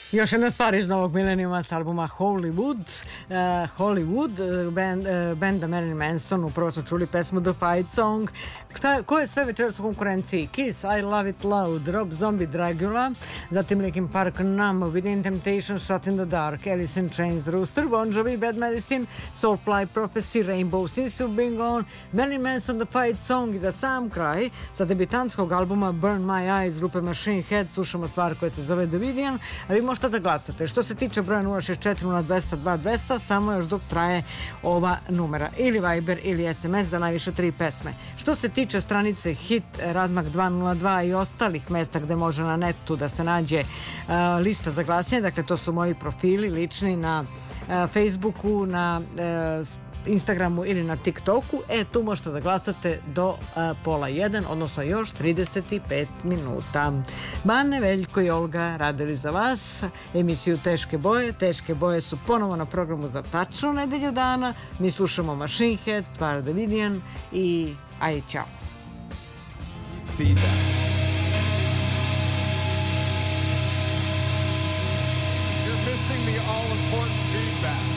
Još jedna stvar iz novog milenijuma s albuma Hollywood, benda Marilyn Manson. Upravo smo čuli pesmu The Fight Song. Ko je sve večeras u konkurenciji? Kiss, I Love It Loud, Rob Zombie, Dragula, zatim Linkin Park, Numb, Within Temptation, Shut in the Dark, Alice in Chains, Rooster, Bon Jovi, Bad Medicine, Soulfly, Prophecy, Rainbow, Since You've Been Gone, Marilyn Manson, The Fight Song. I za sam kraj, sa debitantskog albuma Burn My Eyes grupe Machine Head, slušamo stvar koja se zove Davidian, a vi možete da glasate. Što se tiče broja 064 0200 2200, samo još dok traje ova numera, ili Viber ili SMS za najviše 3 pesme. Što se tiče stranice Hit Razmak 202 i ostalih mesta gde može na netu da se nađe lista za glasanje, dakle to su moji profili lični na Facebooku, na Instagramu ili na TikToku, tu možete da glasate do 12:30, odnosno još 35 minuta. Bane, Veljko i Olga radili za vas emisiju Teške boje. Teške boje su ponovo na programu za tačno nedelju dana. Mi slušamo Machine Head, stvar Davidian i aj, čao. Feedback. You're missing the all-important feedback.